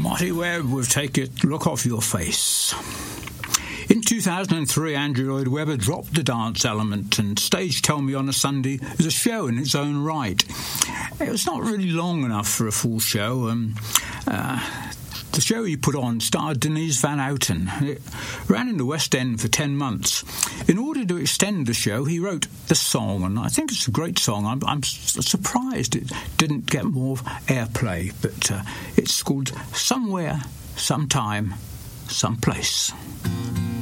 Marty Webb with Take It, Look Off Your Face. In 2003, Andrew Lloyd Webber dropped the dance element, and Stage Tell Me on a Sunday is a show in its own right. It was not really long enough for a full show. The show he put on starred Denise Van Outen. It ran in the West End for 10 months. In order to extend the show, he wrote the song, and I think it's a great song. I'm surprised it didn't get more airplay, but it's called Somewhere, Sometime, Someplace.